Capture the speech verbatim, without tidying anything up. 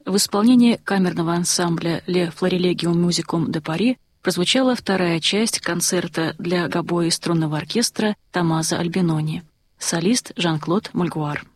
в исполнении камерного ансамбля «Le Florilegium Musicum de Paris» прозвучала вторая часть концерта для гобои и струнного оркестра Томмазо Альбинони. Солист Жан-Клод Мульгуар.